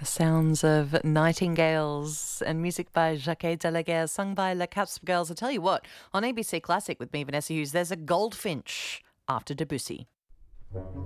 Sounds of nightingales and music by Jacques Deleguer, sung by La Capsp Girls. I'll tell you what, on ABC Classic with me, Vanessa Hughes, there's a goldfinch after Debussy.